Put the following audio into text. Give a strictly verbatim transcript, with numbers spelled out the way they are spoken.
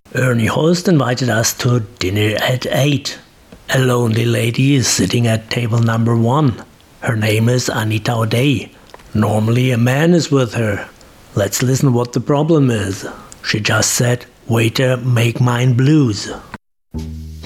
Ernie Host invited us to dinner at eight. A lonely lady is sitting at table number one. Her name is Anita O'Day. Normally a man is with her. Let's listen what the problem is. She just said, "Waiter, make mine blues."